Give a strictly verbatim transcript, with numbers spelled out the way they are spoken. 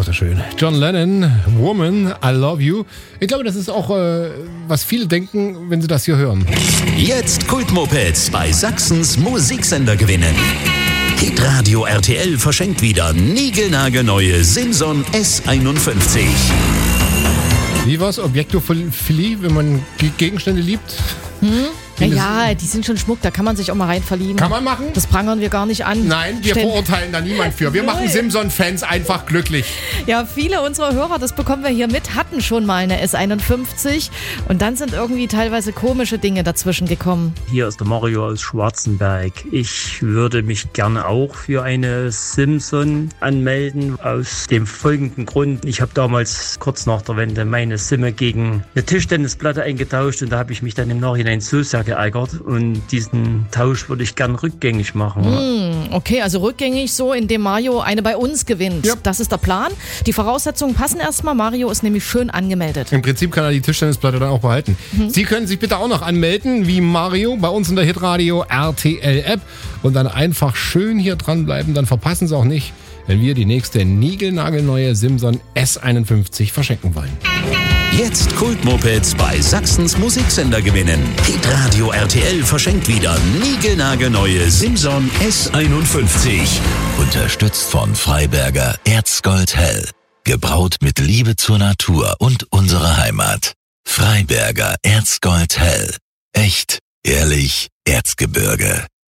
so schön. John Lennon, Woman, I Love You. Ich glaube, das ist auch, äh, was viele denken, wenn sie das hier hören. Jetzt Kultmopeds bei Sachsens Musiksender gewinnen. Hitradio R T L verschenkt wieder niegelnagelneue Simson S einundfünfzig. Wie war's? Objektophilie, wenn man Gegenstände liebt? Hm? Ja, die sind schon Schmuck, da kann man sich auch mal rein verlieben. Kann man machen? Das prangern wir gar nicht an. Nein, wir Stell- verurteilen da niemand für. Wir machen Simson-Fans einfach glücklich. Ja, viele unserer Hörer, das bekommen wir hier mit, hatten schon mal eine S einundfünfzig und dann sind irgendwie teilweise komische Dinge dazwischen gekommen. Hier ist der Mario aus Schwarzenberg. Ich würde mich gerne auch für eine Simson anmelden. Aus dem folgenden Grund. Ich habe damals kurz nach der Wende meine Simme gegen eine Tischtennisplatte eingetauscht und da habe ich mich dann im Nachhinein so sehr geärgert und diesen Tausch würde ich gern rückgängig machen. Hm, okay, also rückgängig so, indem Mario eine bei uns gewinnt. Ja. Das ist der Plan. Die Voraussetzungen passen erstmal. Mario ist nämlich schön angemeldet. Im Prinzip kann er die Tischtennisplatte dann auch behalten. Mhm. Sie können sich bitte auch noch anmelden, wie Mario, bei uns in der Hitradio R T L-App und dann einfach schön hier dranbleiben. Dann verpassen Sie auch nicht, wenn wir die nächste niegelnagelneue Simson S einundfünfzig verschenken wollen. Jetzt Kultmopeds bei Sachsens Musiksender gewinnen. Hitradio R T L verschenkt wieder niegelnagelneue Simson S einundfünfzig. Unterstützt von Freiberger Erzgold Hell. Gebraut mit Liebe zur Natur und unserer Heimat. Freiberger Erzgold Hell. Echt, ehrlich, Erzgebirge.